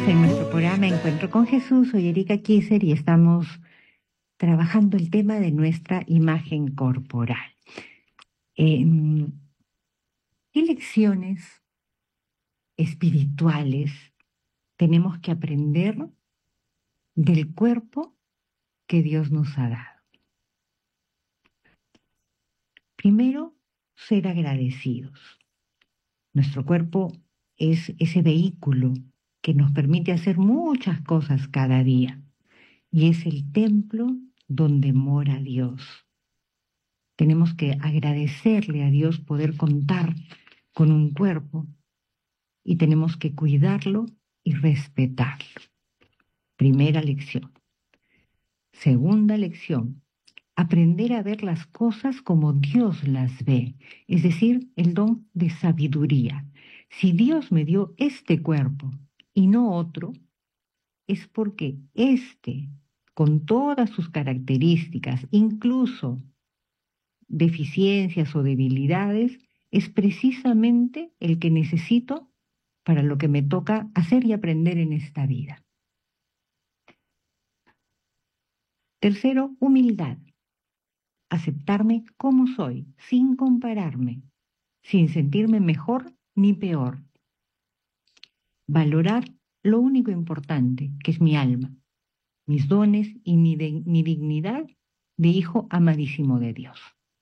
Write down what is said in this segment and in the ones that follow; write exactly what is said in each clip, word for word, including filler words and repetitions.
en nuestro programa Encuentro con Jesús. Soy Erika Kieser y estamos trabajando el tema de nuestra imagen corporal. Eh, ¿Qué lecciones espirituales tenemos que aprender del cuerpo que Dios nos ha dado? Primero, ser agradecidos. Nuestro cuerpo es ese vehículo que nos permite hacer muchas cosas cada día y es el templo donde mora Dios. Tenemos que agradecerle a Dios poder contar con un cuerpo y tenemos que cuidarlo y respetarlo. Primera lección. Segunda lección, aprender a ver las cosas como Dios las ve, es decir, el don de sabiduría. Si Dios me dio este cuerpo y no otro, es porque este, con todas sus características, incluso deficiencias o debilidades, es precisamente el que necesito para lo que me toca hacer y aprender en esta vida. Tercero, humildad. Aceptarme como soy, sin compararme, sin sentirme mejor ni peor. Valorar lo único importante, que es mi alma, mis dones y mi, de, mi dignidad de hijo amadísimo de Dios.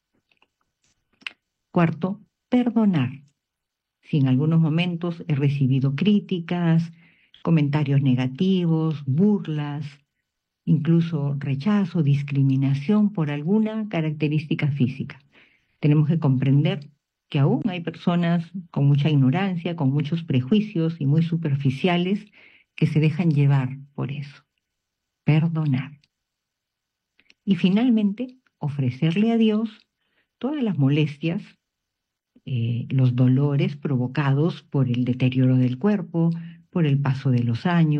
Cuarto, perdonar. Si en algunos momentos he recibido críticas, comentarios negativos, burlas, incluso rechazo, discriminación por alguna característica física, tenemos que comprender que aún hay personas con mucha ignorancia, con muchos prejuicios y muy superficiales que se dejan llevar por eso. Perdonar. Y finalmente, ofrecerle a Dios todas las molestias, eh, los dolores provocados por el deterioro del cuerpo, por el paso de los años,